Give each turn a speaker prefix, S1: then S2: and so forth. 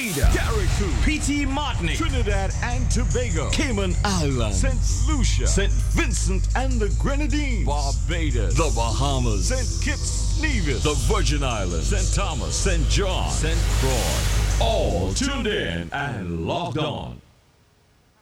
S1: Bermuda, Carriacou, P.T. Martinique, Trinidad and Tobago, Cayman Islands, St. Lucia, St. Vincent and the Grenadines, Barbados, the Bahamas, St. Kitts, Nevis, the Virgin Islands, St. Thomas, St. John, St. Croix. All tuned in and logged on.